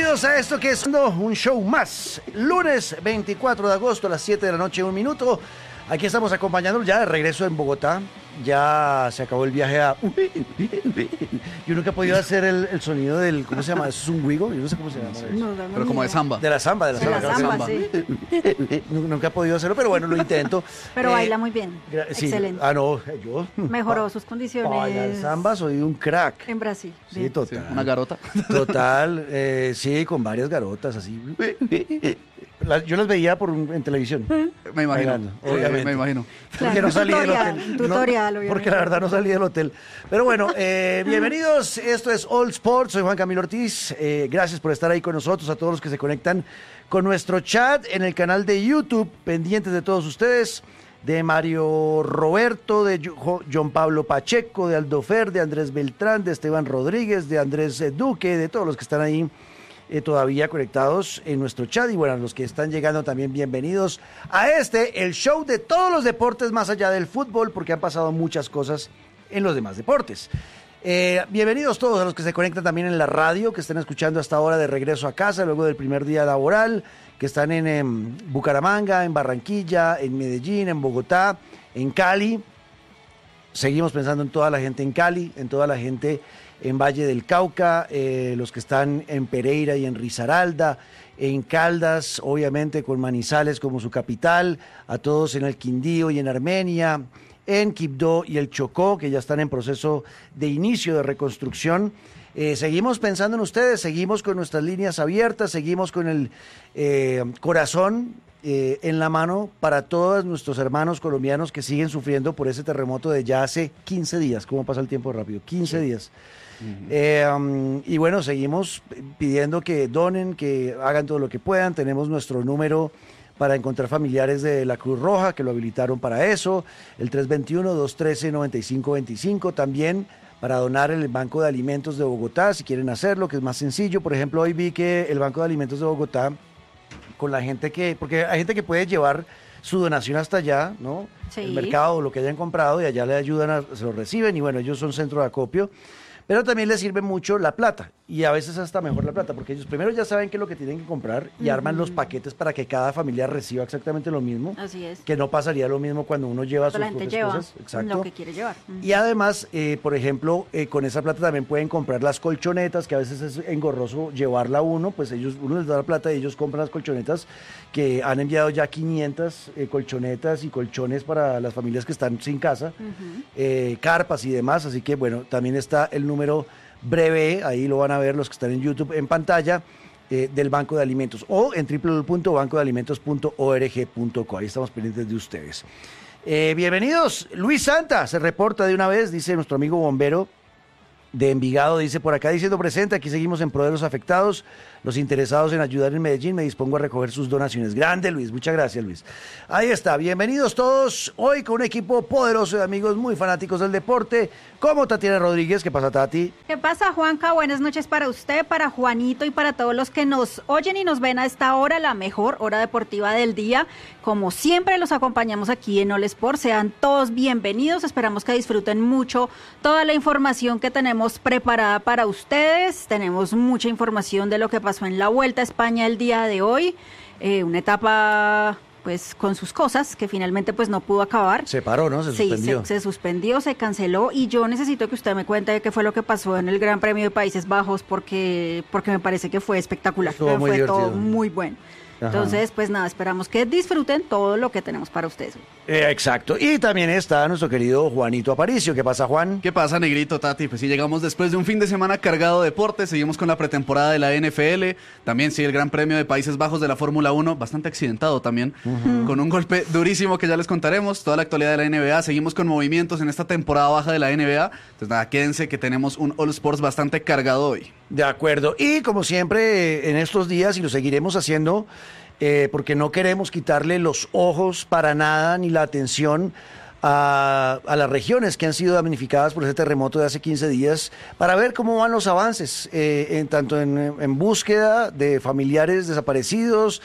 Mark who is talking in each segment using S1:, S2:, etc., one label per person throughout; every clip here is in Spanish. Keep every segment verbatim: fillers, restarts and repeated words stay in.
S1: bienvenidos a esto que es un show más. Lunes veinticuatro de agosto a las siete de la noche, un minuto. Aquí estamos acompañándolos ya de regreso en Bogotá. Ya se acabó el viaje a... Yo nunca he podido hacer el, el sonido del... ¿Cómo se llama? ¿Eso es un wigo? Yo no sé cómo se llama.
S2: No, no,
S3: pero como de samba.
S1: De la samba, de la
S2: de
S1: samba.
S2: la samba, sí.
S1: Nunca he podido hacerlo, pero bueno, lo intento.
S2: Pero
S1: Eh,
S2: baila muy bien.
S1: sí.
S2: Excelente.
S1: Ah, no, yo...
S2: Mejoró sus condiciones.
S1: Bailar samba, soy un crack.
S2: En Brasil.
S1: Sí,
S2: Bien.
S1: total.
S3: Sí, una garota.
S1: Total, eh, sí, con varias garotas así. La- yo las veía por un- en televisión.
S3: Me imagino.
S1: Bailando,
S3: Sí,
S1: obviamente.
S3: me imagino.
S2: Claro,
S1: Porque no
S2: un
S1: salí del
S2: tutorial,
S1: hotel.
S2: un
S1: No,
S2: tutorial, obviamente.
S1: porque la verdad no salí del hotel. Pero bueno, eh, bienvenidos. Esto es All Sports. Soy Juan Camilo Ortiz. Eh, gracias por estar ahí con nosotros, a todos los que se conectan con nuestro chat en el canal de YouTube, pendientes de todos ustedes, de Mario Roberto, de Jo- John Pablo Pacheco, de Aldo Fer, de Andrés Beltrán, de Esteban Rodríguez, de Andrés eh, Duque, de todos los que están ahí eh, todavía conectados en nuestro chat. Y bueno, a los que están llegando también, bienvenidos a este, el show de todos los deportes más allá del fútbol, porque han pasado muchas cosas en los demás deportes. Eh, bienvenidos todos a los que se conectan también en la radio, que están escuchando hasta ahora de regreso a casa, luego del primer día laboral, que están en, em, Bucaramanga, en Barranquilla, en Medellín, en Bogotá, en Cali. Seguimos pensando en toda la gente en Cali, en toda la gente en Valle del Cauca, eh, los que están en Pereira y en Risaralda, en Caldas, obviamente con Manizales como su capital, a todos en el Quindío y en Armenia, en Quibdó y el Chocó, que ya están en proceso de inicio de reconstrucción. Eh, seguimos pensando en ustedes, seguimos con nuestras líneas abiertas, seguimos con el eh, corazón eh, en la mano para todos nuestros hermanos colombianos que siguen sufriendo por ese terremoto de ya hace quince días. ¿Cómo pasa el tiempo rápido? quince días. Uh-huh. eh, um, y bueno, seguimos pidiendo que donen, que hagan todo lo que puedan. Tenemos nuestro número para encontrar familiares de la Cruz Roja, que lo habilitaron para eso, el tres dos uno, dos uno tres, nueve cinco dos cinco, también para donar en el Banco de Alimentos de Bogotá, si quieren hacerlo, que es más sencillo. Por ejemplo, hoy vi que el Banco de Alimentos de Bogotá, con la gente que, porque hay gente que puede llevar su donación hasta allá, ¿no?
S2: Sí.
S1: El mercado o lo que hayan comprado, y allá le ayudan, a, se lo reciben, y bueno, ellos son centro de acopio. Pero también les sirve mucho la plata, y a veces hasta mejor la plata, porque ellos primero ya saben qué es lo que tienen que comprar y uh-huh. arman los paquetes para que cada familia reciba exactamente lo mismo.
S2: Así es.
S1: Que no pasaría lo mismo cuando uno lleva
S2: cuando
S1: sus
S2: la gente
S1: propias
S2: lleva
S1: cosas. Exacto.
S2: lo que quiere llevar. Uh-huh.
S1: Y además, eh, por ejemplo, eh, con esa plata también pueden comprar las colchonetas, que a veces es engorroso llevarla uno, pues ellos, uno les da la plata y ellos compran las colchonetas, que han enviado ya quinientas eh, colchonetas y colchones para las familias que están sin casa, uh-huh. eh, carpas y demás. Así que bueno, también está el número breve, ahí lo van a ver los que están en YouTube en pantalla, eh, del Banco de Alimentos, o en w w w punto banco de alimentos punto org punto co. Ahí estamos pendientes de ustedes. Eh, bienvenidos. Luis Santa se reporta de una vez, dice nuestro amigo bombero de Envigado, dice por acá, diciendo presente, aquí seguimos en pro de los afectados, los interesados en ayudar en Medellín, me dispongo a recoger sus donaciones. Grande, Luis, muchas gracias, Luis. Ahí está, bienvenidos todos, hoy con un equipo poderoso de amigos muy fanáticos del deporte, como Tatiana Rodríguez. ¿Qué pasa, Tati?
S2: ¿Qué pasa, Juanca? Buenas noches para usted, para Juanito y para todos los que nos oyen y nos ven a esta hora, la mejor hora deportiva del día. Como siempre, los acompañamos aquí en All Sport. Sean todos bienvenidos, esperamos que disfruten mucho toda la información que tenemos preparada para ustedes. Tenemos mucha información de lo que pasó en la Vuelta a España el día de hoy, eh, una etapa pues con sus cosas que finalmente pues no pudo acabar.
S1: Se paró, ¿no? Se
S2: sí,
S1: suspendió.
S2: Se, se suspendió, se canceló, y yo necesito que usted me cuente qué fue lo que pasó en el Gran Premio de Países Bajos, porque, porque me parece que fue espectacular,
S1: Estuvo muy
S2: fue
S1: divertido.
S2: todo muy bueno. Ajá. Entonces, pues nada, esperamos que disfruten todo lo que tenemos para ustedes.
S1: Eh, exacto. Y también está nuestro querido Juanito Aparicio. ¿Qué pasa, Juan?
S3: ¿Qué pasa, negrito, Tati? Pues sí, llegamos después de un fin de semana cargado de deportes, seguimos con la pretemporada de la N F L, también sí, el Gran Premio de Países Bajos de la Fórmula uno, bastante accidentado también, uh-huh. con un golpe durísimo que ya les contaremos, toda la actualidad de la N B A, seguimos con movimientos en esta temporada baja de la N B A, entonces nada, quédense que tenemos un All Sports bastante cargado hoy.
S1: De acuerdo. Y como siempre, en estos días, y lo seguiremos haciendo, Eh, porque no queremos quitarle los ojos para nada ni la atención a, a las regiones que han sido damnificadas por ese terremoto de hace quince días, para ver cómo van los avances, eh, en, tanto en, en búsqueda de familiares desaparecidos,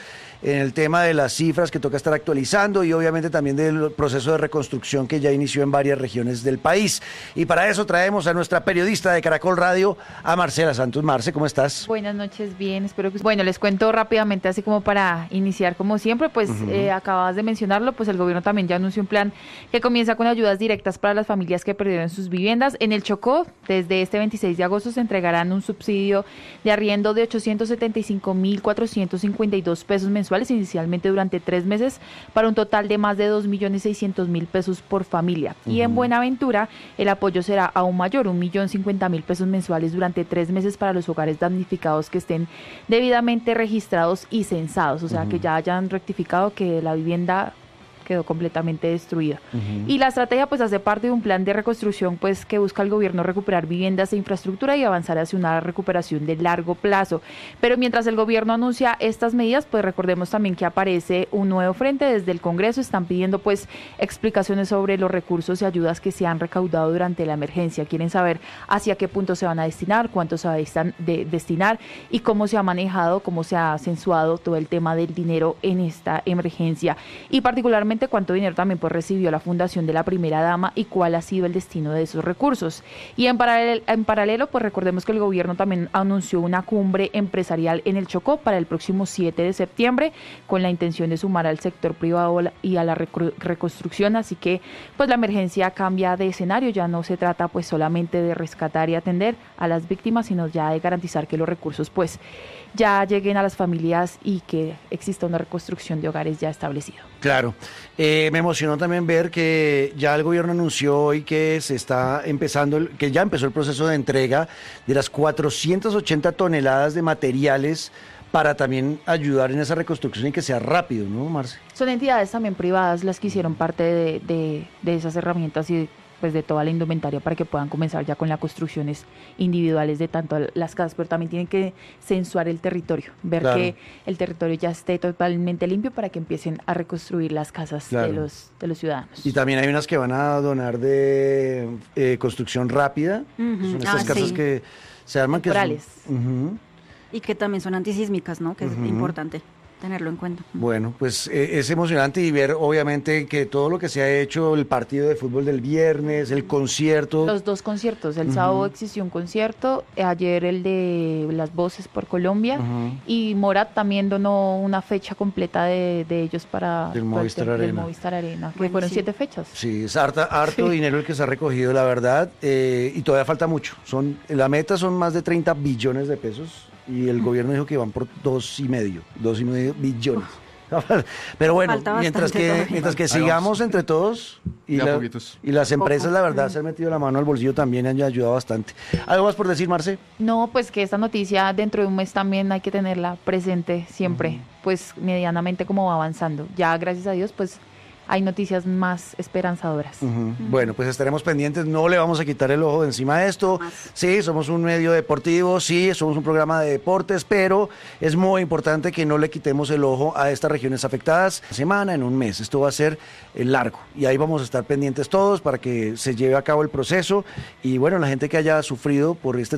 S1: en el tema de las cifras que toca estar actualizando y obviamente también del proceso de reconstrucción que ya inició en varias regiones del país. Y para eso traemos a nuestra periodista de Caracol Radio, a Marcela Santos. Marce, ¿cómo estás?
S4: Buenas noches, bien, espero que... Bueno, les cuento rápidamente, así como para iniciar como siempre, pues uh-huh. eh, acabas de mencionarlo, pues el gobierno también ya anunció un plan que comienza con ayudas directas para las familias que perdieron sus viviendas. En el Chocó, desde este veintiséis de agosto se entregarán un subsidio de arriendo de ochocientos setenta y cinco mil cuatrocientos cincuenta y dos pesos mensuales, inicialmente durante tres meses, para un total de más de dos millones seiscientos mil pesos por familia. Uh-huh. Y en Buenaventura, el apoyo será aún mayor, un millón cincuenta mil pesos mensuales durante tres meses para los hogares damnificados que estén debidamente registrados y censados, o sea, uh-huh. que ya hayan rectificado que la vivienda quedó completamente destruida. Uh-huh. Y la estrategia pues hace parte de un plan de reconstrucción pues que busca el gobierno recuperar viviendas e infraestructura y avanzar hacia una recuperación de largo plazo. Pero mientras el gobierno anuncia estas medidas, pues recordemos también que aparece un nuevo frente desde el Congreso. Están pidiendo pues explicaciones sobre los recursos y ayudas que se han recaudado durante la emergencia. Quieren saber hacia qué punto se van a destinar, cuánto se va a de destinar y cómo se ha manejado, cómo se ha censuado todo el tema del dinero en esta emergencia. Y particularmente cuánto dinero también pues recibió la fundación de la primera dama y cuál ha sido el destino de esos recursos. Y en paralelo, en paralelo pues recordemos que el gobierno también anunció una cumbre empresarial en el Chocó para el próximo siete de septiembre con la intención de sumar al sector privado y a la recru- reconstrucción, así que pues la emergencia cambia de escenario, ya no se trata pues solamente de rescatar y atender a las víctimas, sino ya de garantizar que los recursos pues ya lleguen a las familias y que exista una reconstrucción de hogares ya establecido.
S1: Claro, eh, me emocionó también ver que ya el gobierno anunció hoy que se está empezando, el, que ya empezó el proceso de entrega de las cuatrocientas ochenta toneladas de materiales para también ayudar en esa reconstrucción y que sea rápido, ¿no, Marce?
S4: Son entidades también privadas las que hicieron parte de, de, de esas herramientas y pues de toda la indumentaria para que puedan comenzar ya con las construcciones individuales de tanto las casas, pero también tienen que censuar el territorio, ver claro. que el territorio ya esté totalmente limpio para que empiecen a reconstruir las casas claro. de los de los ciudadanos.
S1: Y también hay unas que van a donar de eh, construcción rápida, uh-huh. son estas ah, casas sí. que se arman
S4: temporales.
S1: Que son, uh-huh.
S2: y que también son antisísmicas, ¿no? Que uh-huh. es importante tenerlo en cuenta.
S1: Bueno, pues eh, es emocionante y ver obviamente que todo lo que se ha hecho, el partido de fútbol del viernes, el concierto.
S4: Los dos conciertos, el uh-huh. sábado existió un concierto, ayer el de las voces por Colombia uh-huh. y Morat también donó una fecha completa de, de ellos para
S1: del Movistar Arena.
S4: Del Movistar Arena, que bueno, fueron sí. siete fechas.
S1: Sí, es harta, harto sí. dinero el que se ha recogido, la verdad, eh, y todavía falta mucho. Son, la meta son más de treinta billones de pesos. Y el gobierno dijo que van por dos y medio, dos y medio billones. Pero bueno, mientras que mientras que sigamos entre todos y, la, y las empresas, la verdad, se han metido la mano al bolsillo también, han ayudado bastante. ¿Algo más por decir, Marce?
S4: No, pues que esta noticia dentro de un mes también hay que tenerla presente siempre, uh-huh. pues medianamente como va avanzando. Ya, gracias a Dios, pues hay noticias más esperanzadoras.
S1: Uh-huh. Uh-huh. Bueno, pues estaremos pendientes, no le vamos a quitar el ojo de encima de esto. Sí, somos un medio deportivo, sí, somos un programa de deportes, pero es muy importante que no le quitemos el ojo a estas regiones afectadas. Semana, en un mes, esto va a ser largo y ahí vamos a estar pendientes todos para que se lleve a cabo el proceso y bueno, la gente que haya sufrido por este